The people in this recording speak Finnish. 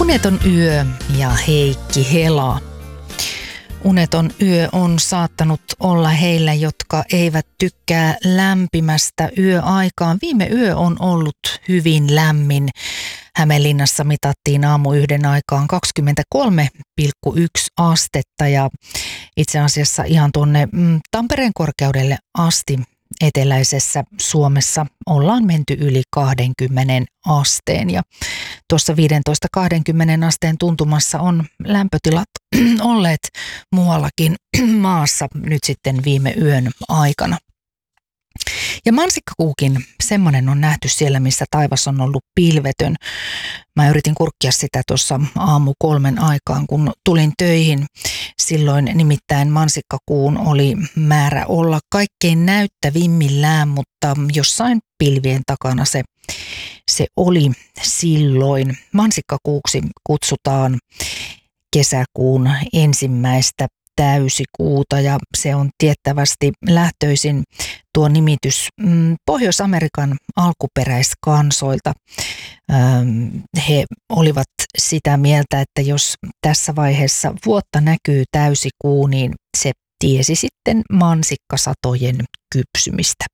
Uneton yö ja Heikki Hela. Uneton yö on saattanut olla heillä, jotka eivät tykkää lämpimästä yöaikaan. Viime yö on ollut hyvin lämmin. Hämeenlinnassa mitattiin aamuyhden aikaan 23,1 astetta ja itse asiassa ihan tuonne Tampereen korkeudelle asti eteläisessä Suomessa ollaan menty yli 20 asteen ja tuossa 15-20 asteen tuntumassa on lämpötilat olleet muuallakin maassa nyt sitten viime yön aikana. Ja mansikkakuukin, semmoinen on nähty siellä, missä taivas on ollut pilvetön. Mä yritin kurkkia sitä tuossa 3:00 aikaan, kun tulin töihin. Silloin nimittäin mansikkakuun oli määrä olla kaikkein näyttävimmillään, mutta jossain pilvien takana se oli silloin. Mansikkakuuksi kutsutaan kesäkuun ensimmäistä täysikuuta ja se on tiettävästi lähtöisin tuo nimitys Pohjois-Amerikan alkuperäiskansoilta. He olivat sitä mieltä, että jos tässä vaiheessa vuotta näkyy täysikuu, niin se tiesi sitten mansikkasatojen kypsymistä.